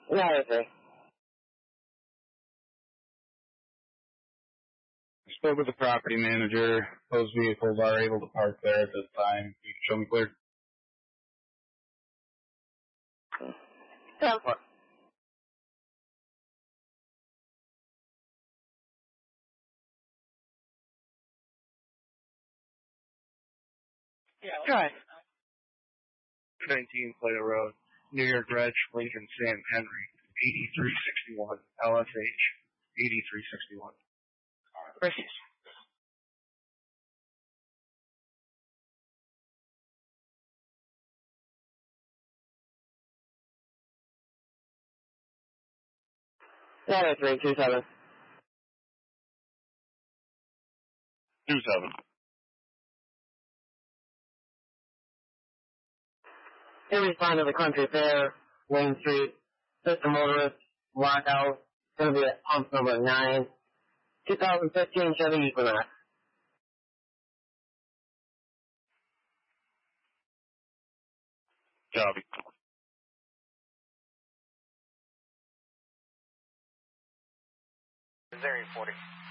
Yeah, okay. Spoke with the property manager. Those vehicles are able to park there at this time. You can show me clear. Yeah, what? Yeah. Right. 19 Plato Road, New York Reg, Lincoln, San Henry, 8361, LSH, 8361. Versus. Yeah, 327. 27. Here we find at the Country Fair, Wayne Street, System Motorist, Lockout, gonna be at pump number 9, 2015 Chevy Equinox. Copy. Area 40.